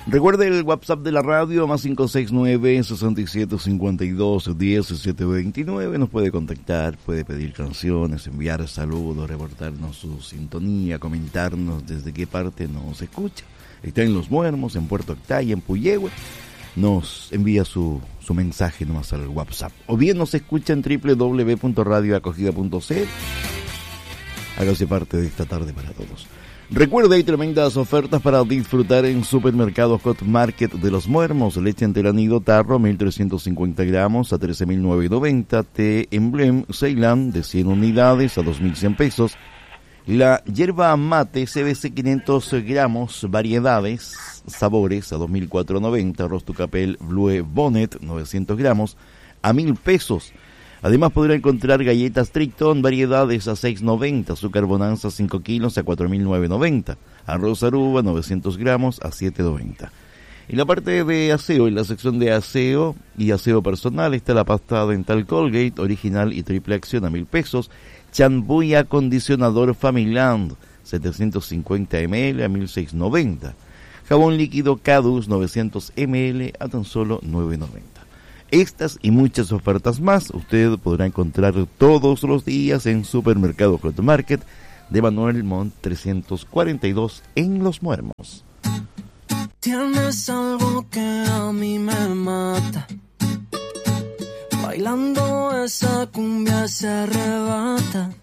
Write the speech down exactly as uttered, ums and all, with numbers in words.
Recuerde el WhatsApp de la radio, más cinco seis nueve, seis siete cinco dos, uno cero siete dos nueve. Nos puede contactar, puede pedir canciones, enviar saludos, reportarnos su sintonía, comentarnos desde qué parte nos escucha. Está en Los Muermos, en Puerto Octaya, en Puyehue. Nos envía su, su mensaje nomás al WhatsApp. O bien nos escucha en doble u doble u doble u punto radio acogida punto c l. Hágase parte de esta tarde para todos. Recuerde, hay tremendas ofertas para disfrutar en Supermercados Hot Market de Los Muermos. Leche entera nido tarro, mil trescientos cincuenta gramos a trece mil novecientos noventa. Té Emblem Ceilán de cien unidades a dos mil cien pesos. La yerba mate C B C quinientos gramos, variedades, sabores a dos mil cuatrocientos noventa. Arroz Tucapel Blue Bonnet novecientos gramos a mil pesos. Además podrá encontrar galletas Triton, variedades a seis noventa, azúcar Bonanza cinco kilos a cuatro mil novecientos noventa, arroz Aruba novecientos gramos a siete noventa. En la parte de aseo, en la sección de aseo y aseo personal, está la pasta dental Colgate, original y triple acción a mil pesos, champú y acondicionador Familand, setecientos cincuenta mililitros a mil seiscientos noventa, jabón líquido Cadus novecientos mililitros a tan solo nueve noventa. Estas y muchas ofertas más usted podrá encontrar todos los días en Supermercado Hot Market de Manuel Montt trescientos cuarenta y dos en Los Muermos. Tienes algo que a mí me mata, bailando esa cumbia se arrebata.